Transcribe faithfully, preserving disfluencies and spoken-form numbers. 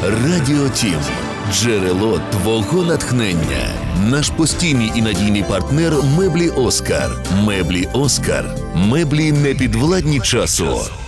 Радіо Тім. Джерело твого натхнення. Наш постійний і надійний партнер – меблі Оскар. Меблі Оскар. Меблі непідвладні часу.